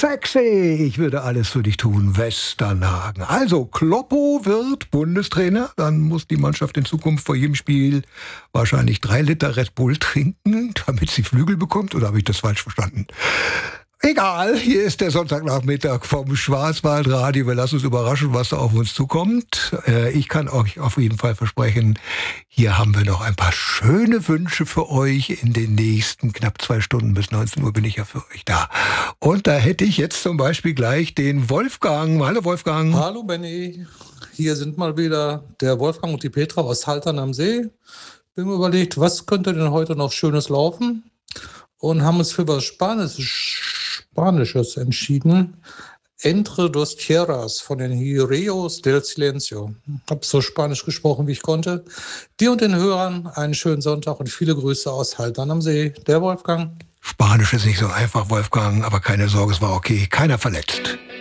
Sexy, ich würde alles für dich tun, Westernhagen. Also, Kloppo wird Bundestrainer, dann muss die Mannschaft in Zukunft vor jedem Spiel wahrscheinlich 3 Liter Red Bull trinken, damit sie Flügel bekommt, oder habe ich das falsch verstanden? Egal, hier ist der Sonntagnachmittag vom Schwarzwaldradio. Wir lassen uns überraschen, was da auf uns zukommt. Ich kann euch auf jeden Fall versprechen, hier haben wir noch ein paar schöne Wünsche für euch. In den nächsten knapp 2 Stunden bis 19 Uhr bin ich ja für euch da. Und da hätte ich jetzt zum Beispiel gleich den Wolfgang. Hallo Wolfgang. Hallo Benny, hier sind mal wieder der Wolfgang und die Petra aus Haltern am See. Wir haben überlegt, was könnte denn heute noch Schönes laufen? Und haben uns für was Spanisches entschieden. Entre dos Tierras von den Hireos del Silencio. Habe so Spanisch gesprochen, wie ich konnte. Dir und den Hörern einen schönen Sonntag und viele Grüße aus Haltern am See. Der Wolfgang. Spanisch ist nicht so einfach, Wolfgang, aber keine Sorge, es war okay. Keiner verletzt.